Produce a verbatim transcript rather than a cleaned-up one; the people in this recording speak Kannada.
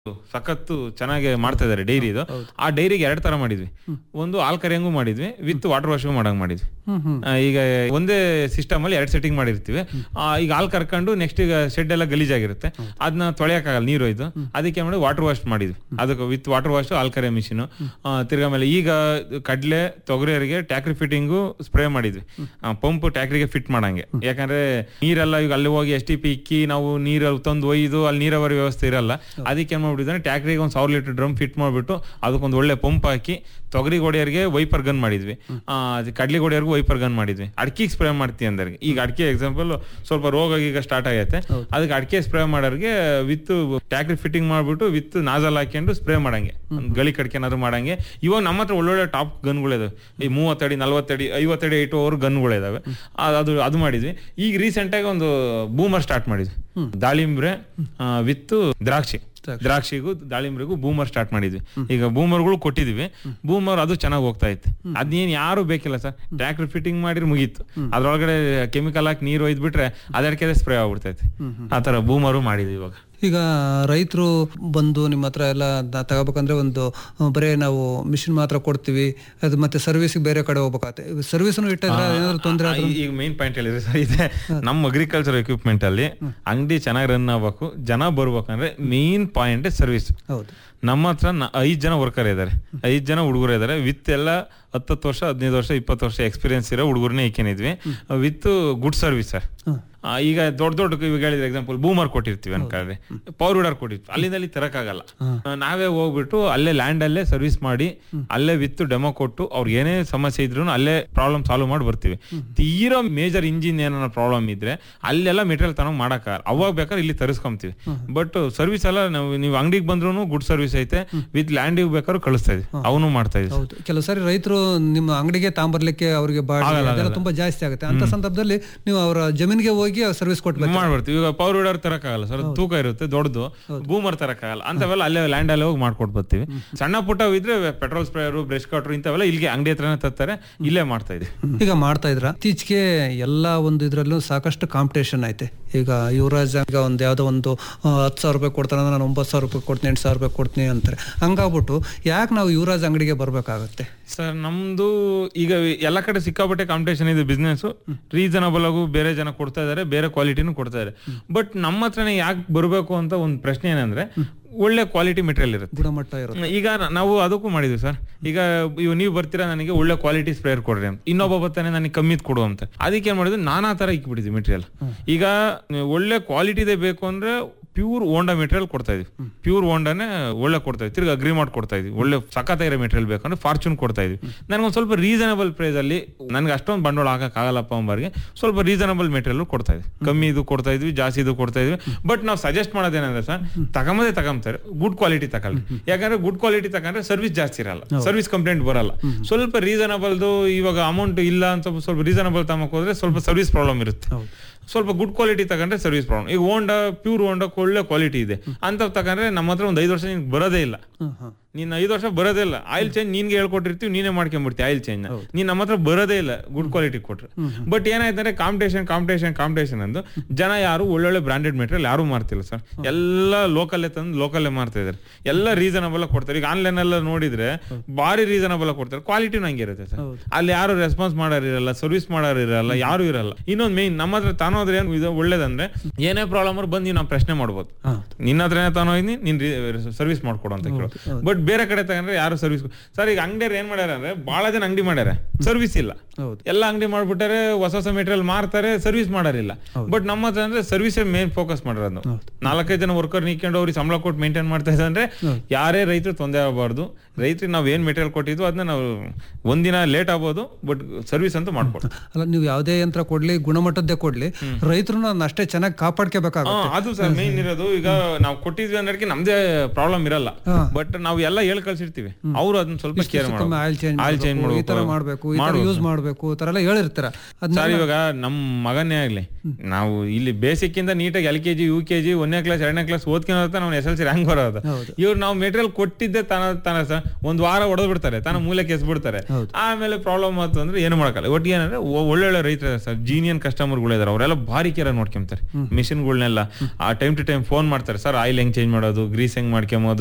ಸಖತ್ತು ಚೆನ್ನಾಗಿ ಮಾಡ್ತಾ ಇದಾರೆ ಡೈರಿ ಇದು. ಆ ಡೈರಿಗೆ ಎರಡ್ ತರ ಮಾಡಿದ್ವಿ. ಒಂದು ಹಾಲ್ ಕರೆಯಂಗೂ ಮಾಡಿದ್ವಿ, ವಿತ್ ವಾಟರ್ ವಾಶ್ ಮಾಡಂಗ್ ಮಾಡಿದ್ವಿ. ಈಗ ಒಂದೇ ಸಿಸ್ಟಮ್ ಅಲ್ಲಿ ಎರಡ್ ಸೆಟ್ಟಿಂಗ್ ಮಾಡಿರ್ತೀವಿ. ಈಗ ಹಾಲ್ ಕರ್ಕೊಂಡು ನೆಕ್ಸ್ಟ್ ಈಗ ಶೆಡ್ ಎಲ್ಲ ಗಲೀಜಾಗಿರುತ್ತೆ, ಅದನ್ನ ತೊಳೆಯಕ್ಕಾಗಲ್ಲ, ನೀರು ಇದು. ಅದಕ್ಕೆ ಮಾಡಿ ವಾಟರ್ ವಾಶ್ ಮಾಡಿದ್ವಿ. ಅದಕ್ಕೆ ವಿತ್ ವಾಟರ್ ವಾಶ್ ಹಾಲ್ ಕರೆ ಮಿಷಿನ್. ತಿರ್ಗಾ ಮೇಲೆ ಈಗ ಕಡ್ಲೆ ತೊಗರಿಯರಿಗೆ ಟ್ಯಾಕ್ರಿ ಫಿಟ್ಟಿಂಗು ಸ್ಪ್ರೇ ಮಾಡಿದ್ವಿ, ಪಂಪ್ ಟ್ಯಾಕ್ರಿಗೆ ಫಿಟ್ ಮಾಡಂಗೆ. ಯಾಕಂದ್ರೆ ನೀರೆಲ್ಲ ಈಗ ಅಲ್ಲಿ ಹೋಗಿ ಎಸ್ ಟಿ ಪಿ ಇಕ್ಕಿ ನಾವು ನೀರಲ್ಲಿ ತಂದು ಒಯ್ದು ಅಲ್ಲಿ ನೀರಾವರಿ ವ್ಯವಸ್ಥೆ ಇರಲ್ಲ. ಅದಕ್ಕೆ ಏನ್ ಮಾಡ್ಬಿಟ್ಟಿದ್ರೆ ಟ್ಯಾಕ್ರಿಗೆ ಒಂದು ಸಾವಿರ ಲೀಟರ್ ಡ್ರಮ್ ಫಿಟ್ ಮಾಡ್ಬಿಟ್ಟು ಅದಕ್ಕೊಂದು ಒಳ್ಳೆ ಪಂಪ್ ಹಾಕಿ ತೊಗರಿ ಗೋಡಿಯರಿಗೆ ವೈಪರ್ ಗನ್ ಮಾಡಿದ್ವಿ, ಕಡ್ಲಿ ಗೋಡಿಯರ್ಗೂ ವೈಪರ್ ಗನ್ ಮಾಡಿದ್ವಿ. ಅಡಿಕೆಗೆ ಸ್ಪ್ರೇ ಮಾಡ್ತೀವಿ ಅಂದ್ರೆ ಈಗ ಅಡಿಕೆ ಎಕ್ಸಾಂಪಲ್ ಸ್ವಲ್ಪ ರೋಗ ಈಗ ಸ್ಟಾರ್ಟ್ ಆಗೈತೆ, ಅದಕ್ಕೆ ಅಡಿಕೆ ಸ್ಪ್ರೇ ಮಾಡೋರಿಗೆ ವಿತ್ ಟ್ಯಾಕ್ರಿ ಫಿಟ್ಟಿಂಗ್ ಮಾಡ್ಬಿಟ್ಟು ವಿತ್ ನಾಜಲ್ ಹಾಕೊಂಡು ಸ್ಪ್ರೇ ಮಾಡಂಗೆ, ಗಳಿ ಕಡ್ಕೆ ಏನಾದ್ರು ಮಾಡಂಗೆ. ಇವಾಗ ನಮ್ಮ ಹತ್ರ ಒಳ್ಳೊಳ್ಳೆ ಟಾಪ್ ಗನ್ಗಳಿದಾವೆ, ಈ ಮೂವತ್ತಡಿ ನಲ್ವತ್ತಡಿ ಐವತ್ತಡಿ ಇಟ್ಟು ಅವ್ರ ಗನ್ಗಳಿದಾವೆ. ಅದು ಅದು ಮಾಡಿದ್ವಿ. ಈಗ ರೀಸೆಂಟ್ ಆಗಿ ಒಂದು ಬೂಮರ್ ಸ್ಟಾರ್ಟ್ ಮಾಡಿದ್ವಿ, ದಾಳಿಂಬ್ರೆ ವಿತ್ ದ್ರಾಕ್ಷಿ. ದ್ರಾಕ್ಷಿಗೂ ದಾಳಿಂಬ್ರಿಗೂ ಬೂಮರ್ ಸ್ಟಾರ್ಟ್ ಮಾಡಿದ್ವಿ. ಈಗ ಬೂಮರ್ಗಳು ಕೊಟ್ಟಿದ್ವಿ, ಬೂಮರ್ ಅದು ಚೆನ್ನಾಗಿ ಹೋಗ್ತಾ ಇತ್ತು. ಅದೇನ್ ಯಾರು ಬೇಕಿಲ್ಲ ಸರ್, ಟ್ರ್ಯಾಕ್ಟರ್ ಫಿಟ್ಟಿಂಗ್ ಮಾಡಿದ್ರೆ ಮುಗೀತು. ಅದ್ರೊಳಗಡೆ ಕೆಮಿಕಲ್ ಹಾಕಿ ನೀರು ಒಯ್ದು ಬಿಟ್ರೆ ಅದಕ್ಕೆ ಸ್ಪ್ರೇ ಆಗ್ಬಿಡ್ತೈತೆ. ಆತರ ಬೂಮರು ಮಾಡಿದ್ವಿ. ಇವಾಗ ಈಗ ರೈತರು ಬಂದು ನಿಮ್ಮ ಹತ್ರ ಎಲ್ಲ ತಗೋಬೇಕಂದ್ರೆ ಒಂದು ಬರೇ ನಾವು ಮಿಷಿನ್ ಮಾತ್ರ ಕೊಡ್ತೀವಿ, ಅದು ಮತ್ತೆ ಸರ್ವಿಸ್ ಬೇರೆ ಕಡೆ ಹೋಗ್ಬೇಕಾಗತ್ತೆ. ಸರ್ವಿಸ್ ಏನಾದ್ರು ತೊಂದರೆ? ಈಗ ಮೇನ್ ಪಾಯಿಂಟ್ ಹೇಳಿದ್ರೆ ಸರ್, ಇದೆ ನಮ್ಮ ಅಗ್ರಿಕಲ್ಚರ್ ಎಕ್ವಿಪ್ಮೆಂಟ್ ಅಲ್ಲಿ ಅಂಗಡಿ ಚೆನ್ನಾಗಿ ರನ್ ಆಗ್ಬೇಕು, ಜನ ಬರ್ಬೇಕಂದ್ರೆ ಮೇನ್ ಪಾಯಿಂಟ್ ಸರ್ವಿಸ್. ಹೌದು, ನಮ್ಮ ಹತ್ರ ಐದ್ ಜನ ವರ್ಕರ್ ಇದಾರೆ, ಐದ್ ಜನ ಹುಡುಗರು ಇದಾರೆ. ವಿತ್ ಎಲ್ಲ ಹತ್ತತ್ತು ವರ್ಷ ಹದಿನೈದು ವರ್ಷ ಇಪ್ಪತ್ತು ವರ್ಷ ಎಕ್ಸ್ಪೀರಿಯನ್ಸ್ ಇರೋ ಹುಡುಗರನ್ನೇ ಇಕ್ಕೇನಿದ್ವಿ, ವಿತ್ ಗುಡ್ ಸರ್ವಿಸ್ ಸರ್. ಈಗ ದೊಡ್ಡ ದೊಡ್ಡ ಇವಾಗ ಹೇಳಿದ್ರೆ ಎಕ್ಸಾಂಪಲ್ ಬೂಮರ್ ಕೊಟ್ಟಿರ್ತೀವಿ ಅನ್ಕೊಂಡ್ರೆ, ಪವರ್ ವಿಡರ್ ಕೊಟ್ಟಿರ್ತೀವಿ, ಅಲ್ಲಿಂದ ಅಲ್ಲಿ ತರಕಾಗಲ್ಲ. ನಾವೇ ಹೋಗ್ಬಿಟ್ಟು ಅಲ್ಲೇ ಲ್ಯಾಂಡ್ ಅಲ್ಲೇ ಸರ್ವಿಸ್ ಮಾಡಿ ಅಲ್ಲೇ ವಿತ್ ಡೆಮೋ ಕೊಟ್ಟು ಅವ್ರಿಗೆ ಏನೇ ಸಮಸ್ಯೆ ಇದ್ರು ಅಲ್ಲೇ ಪ್ರಾಬ್ಲಮ್ ಸಾಲ್ವ್ ಮಾಡಿ ಬರ್ತೀವಿ. ತೀರಾ ಮೇಜರ್ ಇಂಜಿನ್ ಏನಾರ ಪ್ರಾಬ್ಲಮ್ ಇದ್ರೆ ಅಲ್ಲೆಲ್ಲ ಮೆಟೀರಿಯಲ್ ತನಕ ಮಾಡಕ್ಕಾಗಲ್ಲ, ಅವಾಗ ಬೇಕಾದ್ರೆ ಇಲ್ಲಿ ತರಿಸ್ಕೊಂತೀವಿ. ಬಟ್ ಸರ್ವಿಸ್ ಎಲ್ಲ ನಾವು ನೀವು ಅಂಗಡಿಗೆ ಬಂದ್ರು ಗುಡ್ ಸರ್ವಿಸ್ ಐತೆ, ವಿತ್ ಲ್ಯಾಂಡ್ ಬೇಕಾದ್ರೂ ಕಳಿಸ್ತಾ ಇದ್ವಿ, ಅವನು ಮಾಡ್ತಾ ಇದ್ವಿ. ಕೆಲವು ಸಾರಿ ರೈತರು ನಿಮ್ಮ ಅಂಗಡಿಗೆ ತಾಂಬರ್ಲಿಕ್ಕೆ ಅವ್ರಿಗೆ ಬಾಳ ತುಂಬಾ ಜಾಸ್ತಿ ಆಗುತ್ತೆ, ಅಂತ ಸಂದರ್ಭದಲ್ಲಿ ನೀವು ಅವರ ಜಮೀನಿಗೆ ಹೋಗಿ ಸರ್ವಿಸ್ ಕೊಟ್ಟು ಮಾಡ್ಬಿಡ್ತೀವಿ. ಈಗ ಪವರ್ ವಿಡರ್ ತರಕಾಗಲ್ಲ ಸರ್, ತೂಕ ಇರುತ್ತೆ ದೊಡ್ಡದು, ಬೂಮರ್ ತರಕಾಗಲ್ಲ, ಅಂತವೆಲ್ಲ ಅಲ್ಲೇ ಲ್ಯಾಂಡ್ ಅಲ್ಲೇ ಹೋಗಿ ಮಾಡ್ಕೊಟ್ ಬರ್ತೀವಿ. ಸಣ್ಣ ಪುಟ್ಟ ಇದ್ರೆ ಪೆಟ್ರೋಲ್ ಸ್ಪ್ರೇಯರು, ಬ್ರಷ್ ಕಟ್ರು ಇಂಥವೆಲ್ಲ ಇಲ್ಲಿಗೆ ಅಂಗಡಿ ಹತ್ರನೇ ತರ್ತಾರೆ, ಇಲ್ಲೇ ಮಾಡ್ತಾ ಇದ್ವಿ. ಈಗ ಮಾಡ್ತಾ ಇದ್ರ ಇತ್ತೀಚೆಗೆ ಎಲ್ಲಾ ಒಂದು ಇದ್ರಲ್ಲೂ ಸಾಕಷ್ಟು ಕಾಂಪಿಟೇಷನ್ ಐತೆ. ಈಗ ಯುವರಾಜ್ ಈಗ ಒಂದ್ ಯಾವ್ದೋ ಒಂದು ಹತ್ತು ಸಾವಿರ ರೂಪಾಯಿ ಕೊಡ್ತಾನೆ, ನಾನು ಒಂಬತ್ತು ಸಾವಿರ ರೂಪಾಯಿ ಕೊಡ್ತೀನಿ, ಎಂಟು ಸಾವಿರ ರೂಪಾಯಿ ಕೊಡ್ತೀನಿ ಅಂತಾರೆ. ಹಂಗಾಗ್ಬಿಟ್ಟು ಯಾಕೆ ನಾವು ಯುವರಾಜ್ ಅಂಗಡಿಗೆ ಬರ್ಬೇಕಾಗತ್ತೆ ಸರ್? ನಮ್ದು ಈಗ ಎಲ್ಲ ಕಡೆ ಸಿಕ್ಕಾಪಟ್ಟೆ ಕಾಂಪಿಟೇಷನ್ ಇದೆ ಬಿಸ್ನೆಸ್, ರೀಸನಬಲ್ ಆಗು ಬೇರೆ ಜನ ಕೊಡ್ತಾ ಇದಾರೆ, ಬೇರೆ ಕ್ವಾಲಿಟಿನೂ ಕೊಡ್ತಾ ಇದಾರೆ. ಬಟ್ ನಮ್ಮ ಹತ್ರನೇ ಯಾಕೆ ಬರಬೇಕು ಅಂತ ಒಂದು ಪ್ರಶ್ನೆ ಏನಂದ್ರೆ, ಒಳ್ಳೆ ಕ್ವಾಲಿಟಿ ಮೆಟೀರಿಯಲ್ ಇರುತ್ತೆ, ಗುಣಮಟ್ಟ ಇರುತ್ತೆ. ಈಗ ನಾವು ಅದಕ್ಕೂ ಮಾಡಿದ್ವಿ ಸರ್. ಈಗ ಇವ್ ನೀವು ಬರ್ತೀರಾ ನನಗೆ ಒಳ್ಳೆ ಕ್ವಾಲಿಟಿ ಸ್ಪ್ರೇಯರ್ ಕೊಡ್ರಿ ಅಂತ, ಇನ್ನೊಬ್ಬ ಬರ್ತಾನೆ ನನಗೆ ಕಮ್ಮಿದ್ ಕೊಡು ಅಂತ. ಅದಕ್ಕೆ ಏನ್ ಮಾಡಿದ್ವಿ, ನಾನಾ ತರ ಇಕ್ಬಿಟ್ಟಿದ್ವಿ ಮೆಟೀರಿಯಲ್. ಈಗ ಒಳ್ಳೆ ಕ್ವಾಲಿಟಿದೇ ಬೇಕು ಅಂದ್ರೆ ಪ್ಯೂರ್ ಹೋಂಡಾ ಮೆಟೀರಿಯಲ್ ಕೊಡ್ತಾ ಇದೀವಿ, ಪ್ಯೂರ್ ಹೋಂಡಾನೇ ಒಳ್ಳೆ ಕೊಡ್ತಾ ಇದ್ವಿ. ತಿರ್ಗಿ ಅಗ್ರಿಮಾರ್ಟ್ ಕೊಡ್ತಾ ಇದೀವಿ, ಒಳ್ಳೆ ಸಖತ್ತಾಗಿರೋ ಮೆಟೀರಿಯಲ್ ಬೇಕಂದ್ರೆ ಫಾರ್ಚೂನ್ ಕೊಡ್ತಾ ಇದೀವಿ. ನನಗೊಂದು ಸ್ವಲ್ಪ ರೀಸನಬಲ್ ಪ್ರೈಸ್ ಅಲ್ಲಿ, ನನ್ಗೆ ಅಷ್ಟೊಂದು ಬಂಡವಾಳ ಹಾಕಕ್ ಆಗಲ್ಲಪ್ಪ ಅಂಬರ್ಗೆ ಸ್ವಲ್ಪ ರೀಸನಬಲ್ ಮೆಟೀರಿಯಲ್ ಕೊಡ್ತಾ ಇದ್ವಿ. ಕಮ್ಮಿ ಇದು ಕೊಡ್ತಾ ಇದ್ವಿ, ಜಾಸ್ತಿ ಇದು ಕೊಡ್ತಾ ಇದ್ವಿ. ಬಟ್ ನಾವು ಸಜೆಸ್ಟ್ ಮಾಡೋದೇನಂದ್ರೆ ಸರ್, ತಗೊಂಬದೇ ತಗೊಂತಾರೆ, ಗುಡ್ ಕ್ವಾಲಿಟಿ ತಗೊಳ್ಳಿ. ಯಾಕಂದ್ರೆ ಗುಡ್ ಕ್ವಾಲಿಟಿ ತಗೊಂಡ್ರೆ ಸರ್ವಿಸ್ ಜಾಸ್ತಿ ಇರಲ್ಲ, ಸರ್ವಿಸ್ ಕಂಪ್ಲೇಂಟ್ ಬರಲ್ಲ. ಸ್ವಲ್ಪ ರೀಸನಬಲ್ದು ಇವಾಗ ಅಮೌಂಟ್ ಇಲ್ಲ ಅಂತ ಸ್ವಲ್ಪ ರೀಸನಬಲ್ ತಗೊಂಡ್ ಹೋದ್ರೆ ಸ್ವಲ್ಪ ಸರ್ವಿಸ್ ಪ್ರಾಬ್ಲಮ್ ಇರುತ್ತೆ. ಸ್ವಲ್ಪ ಗುಡ್ ಕ್ವಾಲಿಟಿ ತಗೊಂಡ್ರೆ ಸರ್ವಿಸ್ ಪ್ರಾಬ್ಲಮ್. ಈಗ ಹೋಂಡಾ ಪ್ಯೂರ್ ಹೋಂಡಾ ಒಳ್ಳೆ ಕ್ವಾಲಿಟಿ ಇದೆ ಅಂತ ತಗೊಂಡ್ರೆ ನಮ್ಮ ಹತ್ರ ಒಂದು ಐದು ವರ್ಷ ನಿನ್ಗೆ ಬರೋದೇ ಇಲ್ಲ, ನೀನ್ ಐದು ವರ್ಷ ಬರೋದೇ ಇಲ್ಲ. ಆಯಿಲ್ ಚೇಂಜ್ ನಿನ್ಗೆ ಹೇಳ್ಕೊಟ್ಟಿರ್ತೀವಿ, ನೀನೇ ಮಾಡ್ಕೊಂಡ್ಬಿಡ್ತೀವಿ ಆಯಿಲ್ ಚೇಂಜ್. ನೀನ್ ನಮ್ಮ ಹತ್ರ ಬರೋದೇ ಇಲ್ಲ ಗುಡ್ ಕ್ವಾಲಿಟಿ ಕೊಟ್ರೆ. ಬಟ್ ಏನಾಯ್ತಂದ್ರೆ ಕಾಂಪಿಟೇಷನ್ ಕಾಂಪಿಟೇಷನ್ ಕಾಂಪಿಟೇಷನ್ ಅಂದು ಜನ ಯಾರು ಒಳ್ಳೊಳ್ಳೆ ಬ್ರಾಂಡೆಡ್ ಮೆಟೀರಿಯಲ್ ಯಾರು ಮಾರ್ತಿಲ್ಲ ಸರ್, ಎಲ್ಲ ಲೋಕಲ್ಲೇ ತಂದು ಲೋಕಲ್ಲೇ ಮಾರ್ತಾ ಇದಾರೆ. ಎಲ್ಲ ರೀಸನಬಲ್ ಕೊಡ್ತಾರೆ. ಈಗ ಆನ್ಲೈನ್ ಎಲ್ಲ ನೋಡಿದ್ರೆ ಭಾರಿ ರೀಸನಬಲ್ ಕೊಡ್ತಾರೆ, ಕ್ವಾಲಿಟಿನೂ ಹಂಗೆ ಇರುತ್ತೆ ಸರ್. ಅಲ್ಲಿ ಯಾರು ರೆಸ್ಪಾನ್ಸ್ ಮಾಡೋರು ಇರಲ್ಲ, ಸರ್ವಿಸ್ ಮಾಡೋರು ಇರಲ್ಲ, ಯಾರು ಇರಲ್ಲ. ಇನ್ನೊಂದು ಮೇನ್ ನಮ್ಮ ಹತ್ರ ತಾನೋದ್ರೆ ಏನು ಇದು ಒಳ್ಳೇದಂದ್ರೆ, ಏನೇ ಪ್ರಾಬ್ಲಮ್ ಅವ್ರು ಬಂದು ನಾವು ಪ್ರಶ್ನೆ ಮಾಡ್ಬೋದು, ನಿನ್ನ ಹತ್ರನೇ ತಾನೋ ಇದ್ನಿ ನೀನ್ ಸರ್ವಿಸ್ ಮಾಡ್ಕೊಡು ಅಂತ ಕೇಳೋದು. ಬಟ್ ಬೇರೆ ಕಡೆ ತಗೊಂಡ್ರೆ ಯಾರು ಸರ್ವಿಸ್ ಸರ್. ಈಗ ಅಂಗಡಿಯವ್ರು ಏನ್ ಮಾಡ್ಯಾರ ಅಂದ್ರೆ, ಬಹಳ ಜನ ಅಂಗಡಿ ಮಾಡ್ಯಾರ, ಸರ್ವಿಸ್ ಇಲ್ಲ. ಎಲ್ಲ ಅಂಗಡಿ ಮಾಡ್ಬಿಟ್ಟಾರೆ, ಹೊಸ ಹೊಸ ಮೆಟೀರಿಯಲ್ ಮಾರ್ತಾರೆ, ಸರ್ವಿಸ್ ಮಾಡೋರಿಲ್ಲ. ಬಟ್ ನಮ್ಮ ಹತ್ರ ಅಂದ್ರೆ ಸರ್ವಿಸ್ ಮೇನ್ ಫೋಕಸ್ ಮಾಡಿರೋದು. ನಾಲ್ಕೈದು ಜನ ವರ್ಕರ್ ನಿಕ್ಕೊಂಡು ಅವ್ರಿಗೆ ಸಂಬಳ ಕೊಟ್ಟು ಮೇಂಟೈನ್ ಮಾಡ್ತಾ ಇದ್ದಾರೆ ಅಂದ್ರೆ ಯಾರೇ ರೈತರು ತೊಂದರೆ ಆಗಬಾರ್ದು. ರೈತರಿಗೆ ನಾವ್ ಏನ್ ಮೆಟೀರಿಯಲ್ ಕೊಟ್ಟಿದ್ವು ಅದನ್ನ ನಾವು ಒಂದಿನ ಲೇಟ್ ಆಗ್ಬೋದು, ಬಟ್ ಸರ್ವಿಸ್ ಅಂತೂ ಮಾಡ್ಕೊಡ್ತೀವಿ. ಅಲ್ಲ, ನೀವು ಯಾವ್ದೇ ಯಂತ್ರ ಕೊಡ್ಲಿ, ಗುಣಮಟ್ಟದ್ದೇ ಕೊಡ್ಲಿ, ರೈತರನ್ನ ಅಷ್ಟೇ ಚೆನ್ನಾಗಿ ಕಾಪಾಡ್ಕೋಬೇಕಾಗುತ್ತೆ. ಅದು ಸರ್ ಮೇನ್ ಇರೋದು. ಈಗ ನಾವು ಕೊಟ್ಟಿದ್ವಿ ಅನ್ನೋದಕ್ಕೆ ನಮ್ದೇ ಪ್ರಾಬ್ಲಮ್ ಇರಲ್ಲ, ಬಟ್ ನಾವು ಎಲ್ಲ ಹೇಳಿ ಕಳ್ಸಿರ್ತೀವಿ, ಅವರು ಅದನ್ನ ಸ್ವಲ್ಪ care oil change oil change ಈ ತರ ಮಾಡ್ಬೇಕು, ಈ ತರ ಯೂಸ್ ಮಾಡ್ಬೇಕು, ಈ ತರ ಎಲ್ಲ ಹೇಳಿರ್ತಾರ. ಸರ್ ಇವಾಗ ನಮ್ ಮಗನೇ ಆಗ್ಲಿ, ನಾವು ಇಲ್ಲಿ ಬೇಸಿಕ್ ಇಂದ ನೀಟಾಗಿ L K G U K G ಒಂದನೇ ಕ್ಲಾಸ್ ಎರಡನೇ ಕ್ಲಾಸ್ ಓದ್ಕೊಂಡ್ ನಾವು ಎಸ್ ಎಲ್ ಸಿ ರ್ಯಾಂಕ್ ಬರೋದು. ಇವ್ರು ನಾವು ಮೆಟೀರಿಯಲ್ ಕೊಟ್ಟಿದ್ದೆ ತಾನ ತಾನ ಸರ್ ಒಂದ್ ವಾರ ಹೊಡೆದ್ ಬಿಡ್ತಾರೆ, ತಾನ ಮೂಲೆಗೆ ಎಸ್ಬಿಡ್ತಾರೆ. ಆಮೇಲೆ ಪ್ರಾಬ್ಲಮ್ ಆಯ್ತು ಅಂದ್ರೆ ಏನು ಮಾಡಕ್ಕಲ್ಲ. ಒಟ್ಟಿಗೆ ಏನಂದ್ರೆ ಒಳ್ಳೊಳ್ಳೆ ರೈತರ ಸರ್ ಜೀನಿಯನ್ ಕಸ್ಟಮರ್ಗಳು ಇದಾರೆ, ಅವರೆಲ್ಲ ಭಾರಿ ಕೇರ್ ನೋಡ್ಕೊಂತಾರೆ ಮಿಷಿನ್ಗಳನ್ನೆಲ್ಲ. ಆ ಟೈಮ್ ಟು ಟೈಮ್ ಫೋನ್ ಮಾಡ್ತಾರೆ, ಸರ್ ಆಯಿಲ್ ಹೆಂಗ್ ಚೇಂಜ್ ಮಾಡೋದು, ಗ್ರೀಸ್ ಹೆಂಗ್ ಮಾಡ್ಕೊಂಬೋದು,